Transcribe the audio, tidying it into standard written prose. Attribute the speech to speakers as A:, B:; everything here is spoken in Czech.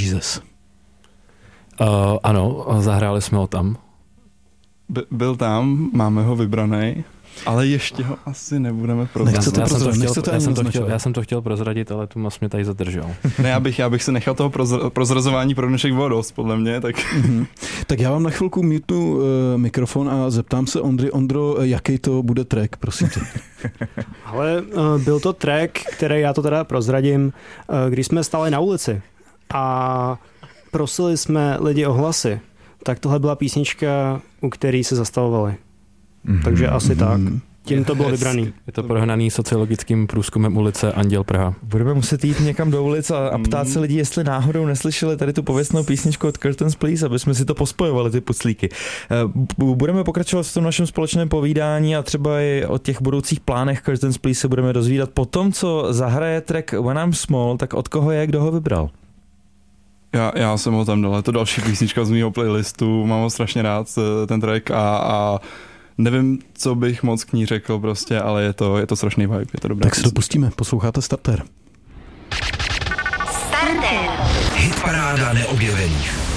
A: Jesus.
B: Ano, zahráli jsme ho tam.
C: Byl tam, máme ho vybraný, ale ještě ho asi nebudeme prozradit.
B: Já jsem to chtěl prozradit, ale tu mě tady zadržel.
C: Ne, já bych se nechal toho prozrazování pro dnešek bylo dost, podle mě. Tak,
A: tak já vám na chvilku mutnu mikrofon a zeptám se Ondro, jaký to bude track, prosím tě.
D: Ale byl to track, který já to teda prozradím, když jsme stáli na ulici a prosili jsme lidi o hlasy, tak tohle byla písnička, u který se zastavovali. Takže asi tak. Tím to bylo vybraný.
B: Je to prohnaný sociologickým průzkumem ulice Anděl Praha.
E: Budeme muset jít někam do ulic a ptát se lidí, jestli náhodou neslyšeli tady tu pověstnou písničku od Curtains Please, aby jsme si to pospojovali, ty puclíky. Budeme pokračovat v tom našem společném povídání a třeba i o těch budoucích plánech Curtains Please se budeme dozvídat po tom, co zahraje track When I'm Small, tak od koho je, kdo ho vybral?
C: Já jsem ho tam dal, je to další písnička z mýho playlistu, mám ho strašně rád, ten track a nevím, co bych moc k ní řekl prostě, ale je to strašný vibe, je to dobré.
A: Tak se to pustíme, posloucháte Starter.
F: Starter. Hitparáda neobjevených.